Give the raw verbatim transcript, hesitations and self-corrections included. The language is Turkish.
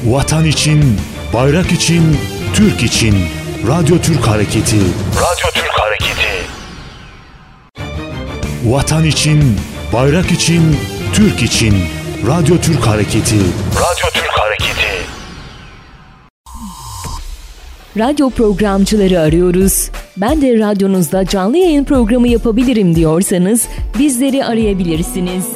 Vatan için, bayrak için, Türk için. Radyo Türk Hareketi. Radyo Türk Hareketi. Vatan için, bayrak için, Türk için. Radyo Türk Hareketi. Radyo Türk Hareketi. Radyo programcıları arıyoruz. Ben de radyonuzda canlı yayın programı yapabilirim diyorsanız bizleri arayabilirsiniz.